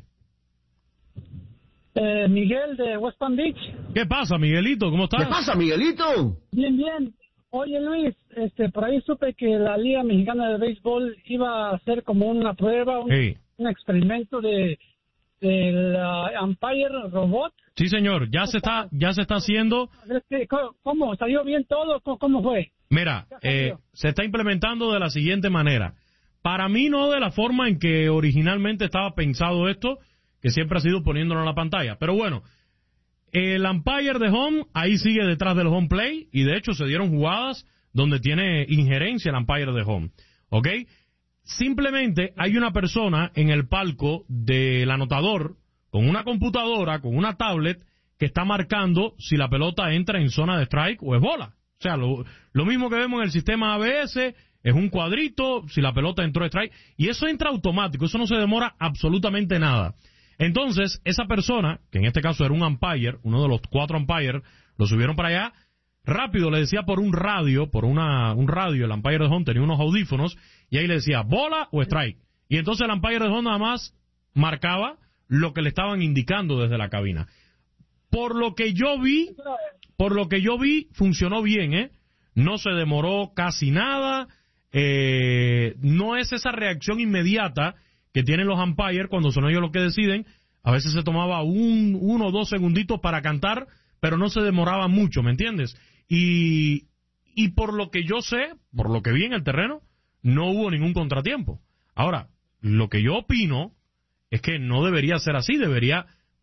Eh, Miguel de West Palm Beach. ¿Qué pasa, Miguelito? ¿Cómo estás? ¿Qué pasa, Miguelito? Bien, bien. Oye, Luis, este, por ahí supe que la Liga Mexicana de Béisbol iba a hacer como una prueba, un, hey. un experimento de del uh, umpire robot. Sí, señor. Ya se está, ya se está haciendo. ¿Cómo? ¿Salió bien todo? ¿Cómo fue? Mira, eh, se está implementando de la siguiente manera. Para mí no de la forma en que originalmente estaba pensado esto, que siempre ha sido poniéndolo en la pantalla. Pero bueno, el umpire de home ahí sigue detrás del home play y de hecho se dieron jugadas donde tiene injerencia el umpire de home. ¿Ok? Simplemente hay una persona en el palco del anotador con una computadora, con una tablet, que está marcando si la pelota entra en zona de strike o es bola. O sea, lo, lo mismo que vemos en el sistema A B S, es un cuadrito, si la pelota entró a strike, y eso entra automático, eso no se demora absolutamente nada. Entonces, esa persona, que en este caso era un umpire, uno de los cuatro umpires, lo subieron para allá, rápido le decía por un radio, por una un radio, el umpire de home tenía unos audífonos, y ahí le decía bola o strike. Y entonces el umpire de home nada más marcaba lo que le estaban indicando desde la cabina. Por lo que yo vi, por lo que yo vi, funcionó bien, ¿eh? No se demoró casi nada, eh, no es esa reacción inmediata que tienen los umpires cuando son ellos los que deciden. A veces se tomaba un, uno o dos segunditos para cantar, pero no se demoraba mucho, ¿me entiendes? Y, y por lo que yo sé, por lo que vi en el terreno, no hubo ningún contratiempo. Ahora, lo que yo opino es que no debería ser así, debería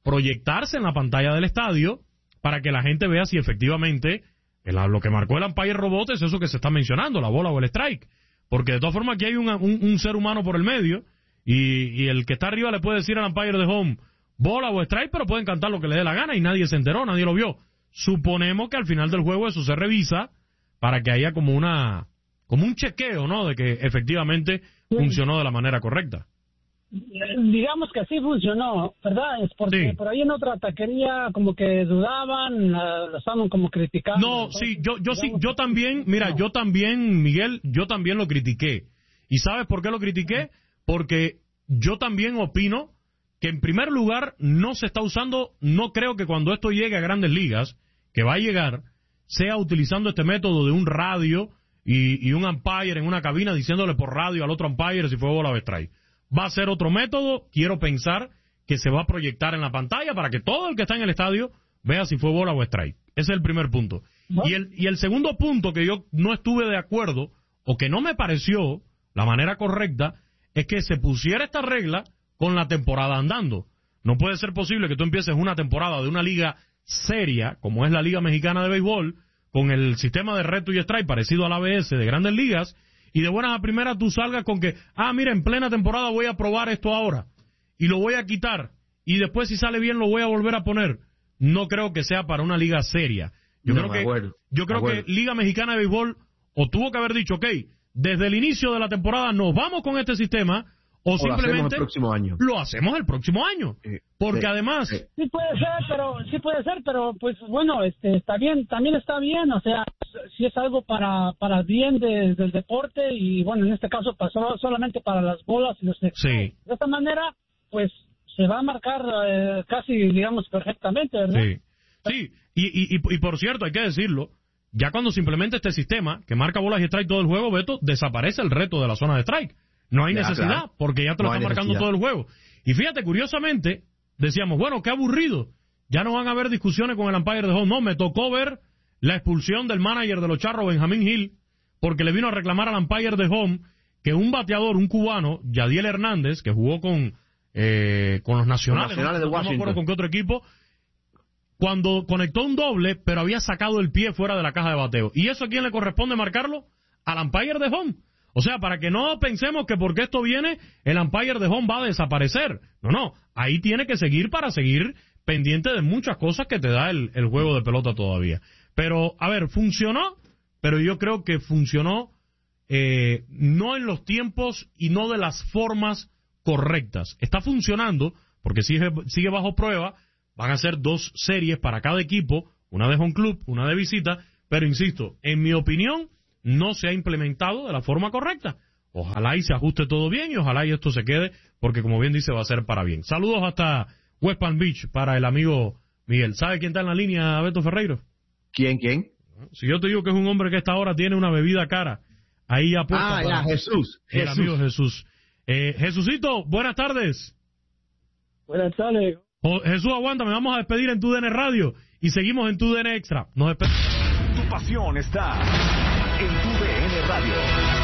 proyectarse en la pantalla del estadio para que la gente vea si efectivamente el, lo que marcó el umpire robot es eso que se está mencionando, la bola o el strike. Porque de todas formas aquí hay una, un, un ser humano por el medio y, y el que está arriba le puede decir al umpire de home bola o strike, pero pueden cantar lo que le dé la gana y nadie se enteró, nadie lo vio. Suponemos que al final del juego eso se revisa para que haya como una como un chequeo, ¿no? De que efectivamente sí. funcionó de la manera correcta. Digamos que así funcionó, ¿verdad? Es porque sí. por ahí en otra taquería como que dudaban, lo estaban como criticando. No, entonces, sí, yo yo sí, yo también, mira, no. yo también, Miguel, yo también lo critiqué. ¿Y sabes por qué lo critiqué? Porque yo también opino que en primer lugar no se está usando, no creo que cuando esto llegue a Grandes Ligas, que va a llegar, sea utilizando este método de un radio y, y un umpire en una cabina diciéndole por radio al otro umpire si fue bola o strike. Va a ser otro método, quiero pensar que se va a proyectar en la pantalla para que todo el que está en el estadio vea si fue bola o strike. Ese es el primer punto. ¿No? Y el, y el segundo punto que yo no estuve de acuerdo, o que no me pareció la manera correcta, es que se pusiera esta regla con la temporada andando. No puede ser posible que tú empieces una temporada de una liga seria, como es la Liga Mexicana de Béisbol, con el sistema de reto y strike parecido al A B S de Grandes Ligas, y de buenas a primeras tú salgas con que, ah, mira, en plena temporada voy a probar esto ahora, y lo voy a quitar, y después si sale bien lo voy a volver a poner. No creo que sea para una liga seria. Yo no, creo que, acuerdo, yo creo que Liga Mexicana de Béisbol o tuvo que haber dicho, ok, desde el inicio de la temporada nos vamos con este sistema, o, o simplemente lo hacemos el próximo año. Lo hacemos el próximo año. Eh, porque sí, además... Sí. sí puede ser, pero sí puede ser, pero pues bueno, este está bien, también está bien, o sea, si es algo para para bien de, del deporte y bueno, en este caso pasó solamente para las bolas y los sí. De esta manera, pues se va a marcar eh, casi, digamos, perfectamente, ¿verdad? Sí, sí. Y, y, y, y por cierto, hay que decirlo, ya cuando se implementa este sistema que marca bolas y strike todo el juego, Beto, desaparece el reto de la zona de strike. No hay ya, necesidad, claro. porque ya te lo no está marcando todo el juego. Y fíjate, curiosamente, decíamos, bueno, qué aburrido. Ya no van a haber discusiones con el umpire de home. No, me tocó ver la expulsión del manager de los Charros, Benjamín Hill, porque le vino a reclamar al umpire de home que un bateador, un cubano, Yadiel Hernández, que jugó con, eh, con los Nacionales, los nacionales no, de Washington. No me acuerdo con qué otro equipo, cuando conectó un doble, pero había sacado el pie fuera de la caja de bateo. ¿Y eso a quién le corresponde marcarlo? Al umpire de home. O sea, para que no pensemos que porque esto viene, el umpire de home va a desaparecer. No, no, ahí tiene que seguir para seguir pendiente de muchas cosas que te da el, el juego de pelota todavía. Pero, a ver, funcionó, pero yo creo que funcionó eh, no en los tiempos y no de las formas correctas. Está funcionando, porque sigue, sigue bajo prueba, van a ser dos series para cada equipo, una de home club, una de visita, pero insisto, en mi opinión, no se ha implementado de la forma correcta. Ojalá y se ajuste todo bien y ojalá y esto se quede, porque como bien dice, va a ser para bien. Saludos hasta West Palm Beach para el amigo Miguel. ¿Sabe quién está en la línea, Beto Ferreiro? ¿Quién, quién? Si yo te digo que es un hombre que a esta hora tiene una bebida cara, ahí apuesta. Ah, ya, Jesús. El Jesús. amigo Jesús. Eh, Jesucito, buenas tardes. Buenas tardes. Oh, Jesús, aguanta, me vamos a despedir en Tu D N Radio y seguimos en Tu D N Extra. Nos despedimos. Tu pasión está en Tu D N Radio.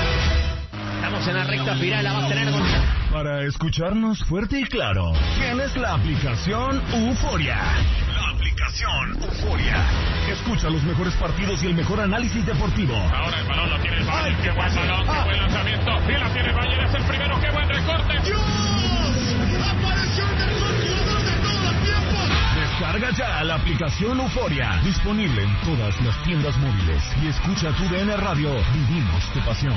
Estamos en la recta final, la va a tener con... Para escucharnos fuerte y claro, tienes la aplicación Euforia. La aplicación Euforia. Escucha los mejores partidos y el mejor análisis deportivo. Ahora el balón lo tiene el Bayern. Qué buen balón, qué buen lanzamiento. Y la tiene el Bayern, es el primero, qué buen recorte. ¡Dios! ¡Apareció el mejor jugador de todos los tiempos! Descarga ya la aplicación Euforia. Disponible en todas las tiendas móviles. Y escucha Tu D N Radio. Vivimos tu pasión.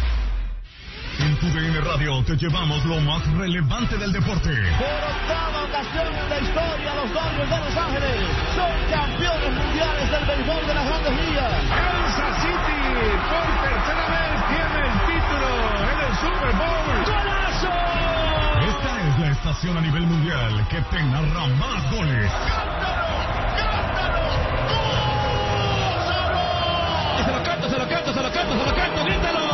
En Tu D N Radio te llevamos lo más relevante del deporte. Por octava ocasión en la historia, los Dodgers de Los Ángeles son campeones mundiales del béisbol de las Grandes Ligas. Kansas City por tercera vez tiene el título en el Super Bowl. ¡Golazo! Esta es la estación a nivel mundial que te narra más goles. ¡Cántalo! ¡Cántalo! ¡Gózalo! Se lo canto, se lo canto, se lo canto, se lo canto, grítalo.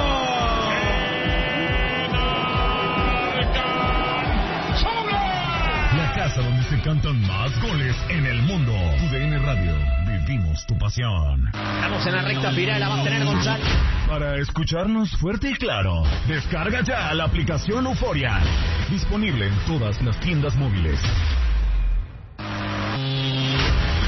La casa donde se cantan más goles en el mundo. Tu D N Radio, vivimos tu pasión. Estamos en la recta final, la va a tener González. Para escucharnos fuerte y claro, descarga ya la aplicación Euforia. Disponible en todas las tiendas móviles.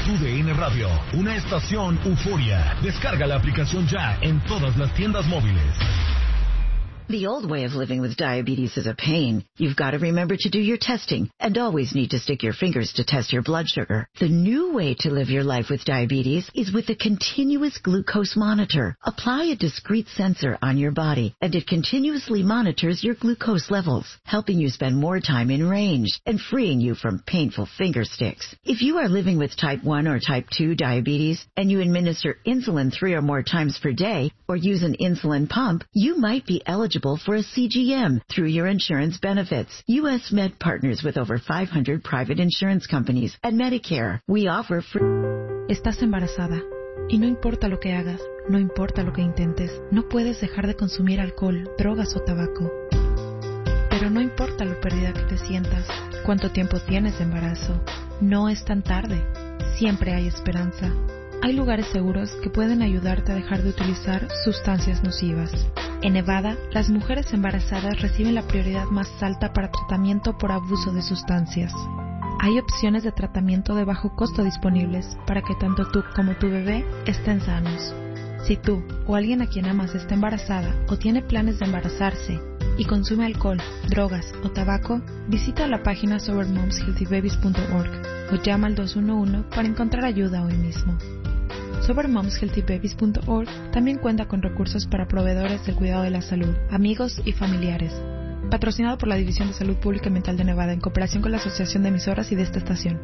Tu D N Radio, una estación euforia. Descarga la aplicación ya en todas las tiendas móviles. The old way of living with diabetes is a pain. You've got to remember to do your testing and always need to stick your fingers to test your blood sugar. The new way to live your life with diabetes is with a continuous glucose monitor. Apply a discrete sensor on your body and it continuously monitors your glucose levels, helping you spend more time in range and freeing you from painful finger sticks. If you are living with type one or type two diabetes and you administer insulin three or more times per day or use an insulin pump, you might be eligible for a C G M through your insurance benefits. U S Med partners with over five hundred private insurance companies and Medicare. We offer free... Estás embarazada y no importa lo que hagas, no importa lo que intentes, no puedes dejar de consumir alcohol, drogas o tabaco. Pero no importa lo perdida que te sientas, cuánto tiempo tienes de embarazo, no es tan tarde, siempre hay esperanza. Hay lugares seguros que pueden ayudarte a dejar de utilizar sustancias nocivas. En Nevada, las mujeres embarazadas reciben la prioridad más alta para tratamiento por abuso de sustancias. Hay opciones de tratamiento de bajo costo disponibles para que tanto tú como tu bebé estén sanos. Si tú o alguien a quien amas está embarazada o tiene planes de embarazarse y consume alcohol, drogas o tabaco, visita la página sober moms healthy babies punto org o llama al dos uno uno para encontrar ayuda hoy mismo. sober moms healthy babies punto org también cuenta con recursos para proveedores del cuidado de la salud, amigos y familiares. Patrocinado por la División de Salud Pública y Mental de Nevada en cooperación con la Asociación de Emisoras y de esta estación.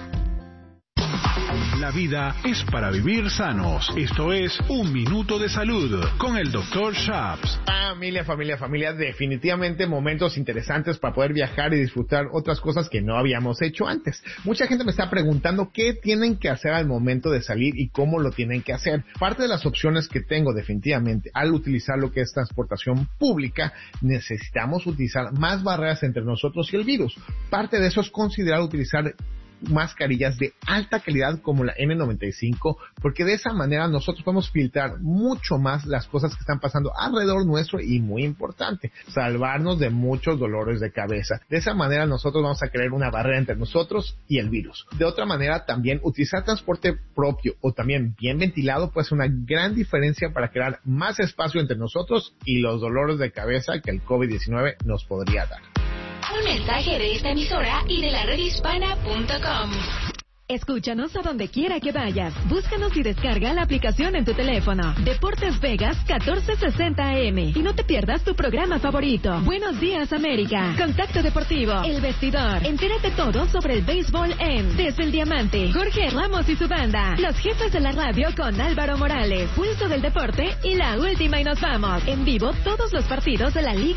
La vida es para vivir sanos. Esto es Un Minuto de Salud con el doctor Shaps. Familia, familia, familia, definitivamente momentos interesantes para poder viajar y disfrutar otras cosas que no habíamos hecho antes. Mucha gente me está preguntando qué tienen que hacer al momento de salir y cómo lo tienen que hacer. Parte de las opciones que tengo definitivamente al utilizar lo que es transportación pública, necesitamos utilizar más barreras entre nosotros y el virus. Parte de eso es considerar utilizar mascarillas de alta calidad como la N noventa y cinco, porque de esa manera nosotros podemos filtrar mucho más las cosas que están pasando alrededor nuestro y, muy importante, salvarnos de muchos dolores de cabeza. De esa manera nosotros vamos a crear una barrera entre nosotros y el virus. De otra manera, también utilizar transporte propio o también bien ventilado puede ser una gran diferencia para crear más espacio entre nosotros y los dolores de cabeza que el COVID diecinueve nos podría dar. Un mensaje de esta emisora y de la red hispana punto com. Escúchanos a donde quiera que vayas. Búscanos y descarga la aplicación en tu teléfono. Deportes Vegas catorce sesenta A M. Y no te pierdas tu programa favorito. Buenos días, América. Contacto Deportivo. El Vestidor. Entérate todo sobre el béisbol en Desde el Diamante. Jorge Ramos y su banda. Los jefes de la radio con Álvaro Morales. Pulso del Deporte y La Última y nos vamos. En vivo todos los partidos de la Liga